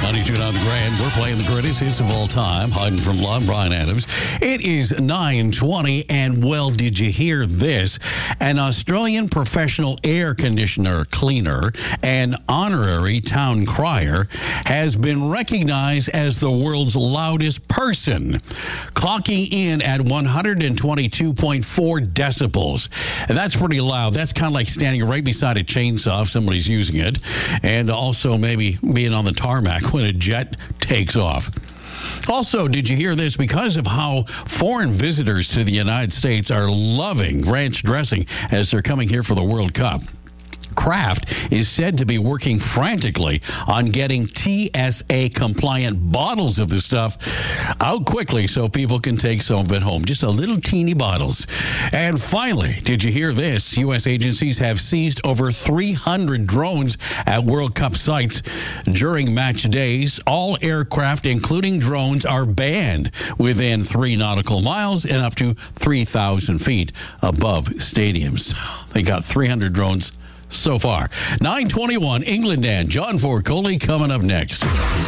92.9 The Grand. We're playing the greatest hits of all time, hiding from Lon Brian Adams. It is 9:20, and well, did you hear this? An Australian professional air conditioner cleaner and honorary town crier has been recognized as the world's loudest person, clocking in at 122.4 decibels. And that's pretty loud. That's kind of like standing right beside a chainsaw if somebody's using it, and also maybe being on the tarmac when a jet takes off. Also, did you hear this? Because of how foreign visitors to the United States are loving ranch dressing as they're coming here for the World Cup, Kraft is said to be working frantically on getting TSA-compliant bottles of the stuff out quickly so people can take some of it home. Just a little teeny bottles. And finally, did you hear this? U.S. agencies have seized over 300 drones at World Cup sites during match days. All aircraft, including drones, are banned within 3 nautical miles and up to 3,000 feet above stadiums. They got 300 drones so far. 9:21, England and John Ford Coley coming up next.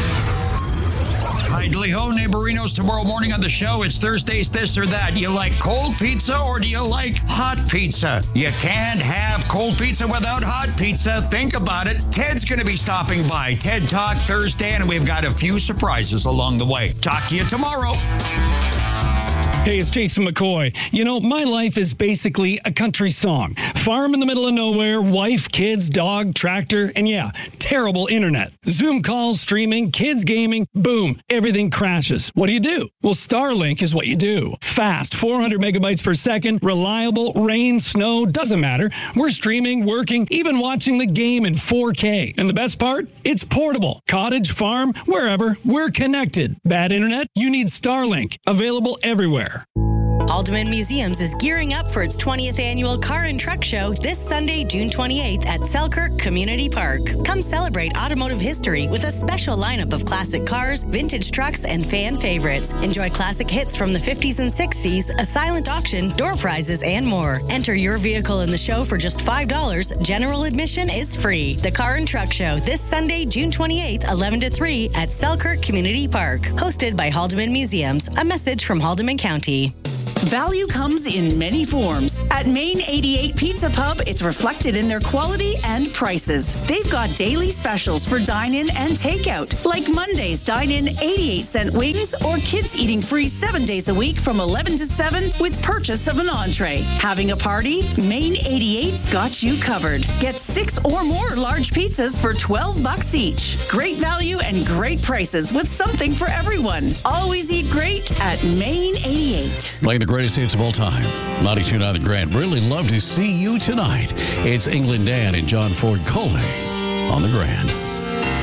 Idly ho, neighborinos, tomorrow morning on the show. It's Thursday's This or That. You like cold pizza or do you like hot pizza? You can't have cold pizza without hot pizza. Think about it. Ted's going to be stopping by. TED Talk Thursday, and we've got a few surprises along the way. Talk to you tomorrow. Hey, it's Jason McCoy. You know, my life is basically a country song. Farm in the middle of nowhere, wife, kids, dog, tractor, and yeah, terrible internet. Zoom calls, streaming, kids gaming, boom, everything crashes. What do? Well, Starlink is what you do. Fast, 400 megabytes per second, reliable, rain, snow, doesn't matter. We're streaming, working, even watching the game in 4K. And the best part? It's portable. Cottage, farm, wherever, we're connected. Bad internet? You need Starlink. Available everywhere. Haldeman Museums is gearing up for its 20th annual Car and Truck Show this Sunday, June 28th at Selkirk Community Park. Come celebrate automotive history with a special lineup of classic cars, vintage trucks, and fan favorites. Enjoy classic hits from the 50s and 60s, a silent auction, door prizes, and more. Enter your vehicle in the show for just $5. General admission is free. The Car and Truck Show this Sunday, June 28th, 11 to 3 at Selkirk Community Park. Hosted by Haldeman Museums. A message from Haldeman County. Value comes in many forms. At Main 88 Pizza Pub, it's reflected in their quality and prices. They've got daily specials for dine-in and takeout, like Monday's dine-in 88-cent wings or kids eating free 7 days a week from 11 to 7 with purchase of an entree. Having a party? Main 88's got you covered. Get 6 or more large pizzas for $12 each. Great value and great prices with something for everyone. Always eat great at Main 88. Playing the greatest hits of all time. 92.9 The Grand. Really love to see you tonight. It's England Dan and John Ford Coley on The Grand.